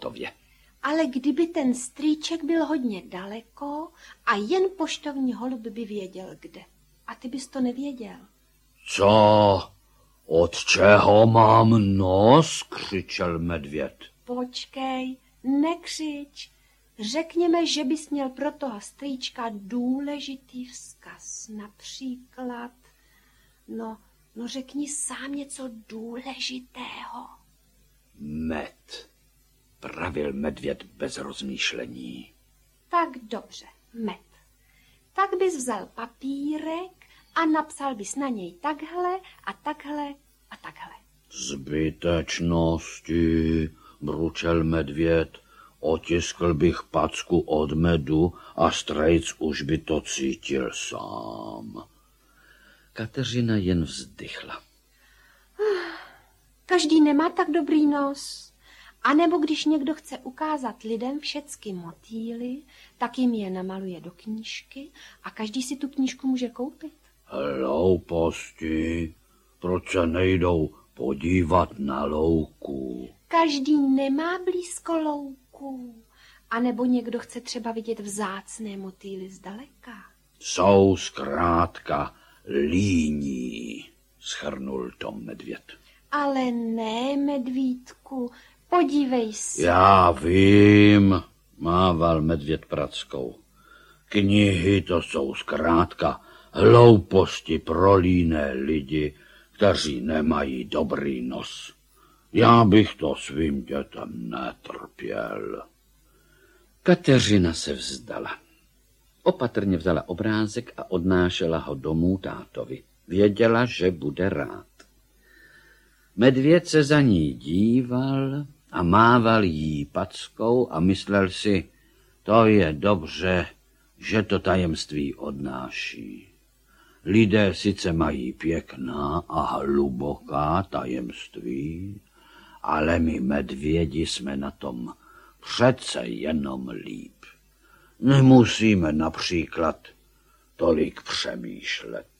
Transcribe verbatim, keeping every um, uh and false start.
hotově. Ale kdyby ten strýček byl hodně daleko a jen poštovní holub by věděl kde. A ty bys to nevěděl. Co? Od čeho mám nos? Křičel medvěd. Počkej, nekřič. Řekněme, že bys měl pro toho strýčka důležitý vzkaz. Například, no, no řekni sám něco důležitého. Med, pravil medvěd bez rozmýšlení. Tak dobře, med. Tak bys vzal papírek a napsal bys na něj takhle a takhle a takhle. Zbytečnosti, bručel medvěd. Otiskl bych packu od medu a strejc už by to cítil sám. Kateřina jen vzdychla. Každý nemá tak dobrý nos. A nebo když někdo chce ukázat lidem všecky motýly, tak jim je namaluje do knížky a každý si tu knížku může koupit. Hlouposti, proč se nejdou podívat na louku? Každý nemá blízko louku. A nebo někdo chce třeba vidět vzácné motýly zdaleka. Jsou zkrátka líní, shrnul Tom medvěd. Ale ne, medvídku, podívej se. Já vím, mával medvěd prackou. Knihy to jsou zkrátka hlouposti pro líné lidi, kteří nemají dobrý nos. Já bych to svým dětem netrpěl. Kateřina se vzdala. Opatrně vzala obrázek a odnášela ho domů tátovi. Věděla, že bude rád. Medvěd se za ní díval a mával jí packou a myslel si, to je dobře, že to tajemství odnáší. Lidé sice mají pěkná a hluboká tajemství, ale my medvědi jsme na tom přece jenom líp. Nemusíme například tolik přemýšlet.